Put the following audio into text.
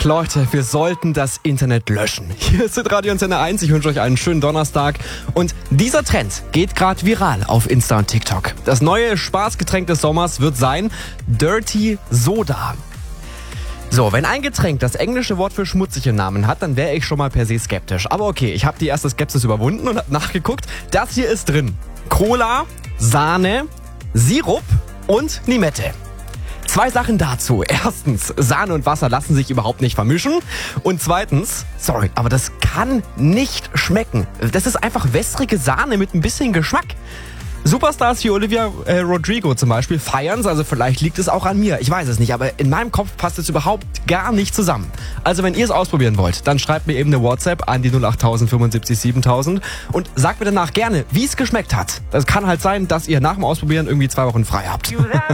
Leute, wir sollten das Internet löschen. Hier ist Radio Antenne 1. Ich wünsche euch einen schönen Donnerstag. Und dieser Trend geht gerade viral auf Insta und TikTok. Das neue Spaßgetränk des Sommers wird sein Dirty Soda. So, wenn ein Getränk das englische Wort für schmutzig im Namen hat, dann wäre ich schon mal per se skeptisch. Aber okay, ich habe die erste Skepsis überwunden und habe nachgeguckt. Das hier ist drin: Cola, Sahne, Sirup und Limette. 2 Sachen dazu. Erstens, Sahne und Wasser lassen sich überhaupt nicht vermischen. Und zweitens, sorry, aber das kann nicht schmecken. Das ist einfach wässrige Sahne mit ein bisschen Geschmack. Superstars wie Olivia Rodrigo zum Beispiel feiern's, also vielleicht liegt es auch an mir. Ich weiß es nicht, aber in meinem Kopf passt es überhaupt gar nicht zusammen. Also wenn ihr es ausprobieren wollt, dann schreibt mir eben eine WhatsApp an die 08000 75 7000 und sagt mir danach gerne, wie es geschmeckt hat. Das kann halt sein, dass ihr nach dem Ausprobieren irgendwie 2 Wochen frei habt.